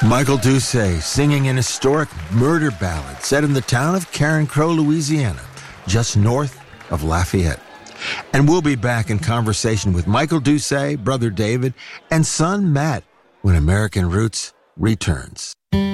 Michael Doucet singing an historic murder ballad set in the town of Carencro, Louisiana, just north of Lafayette. And we'll be back in conversation with Michael Doucet, brother David, and son Matt when American Roots returns.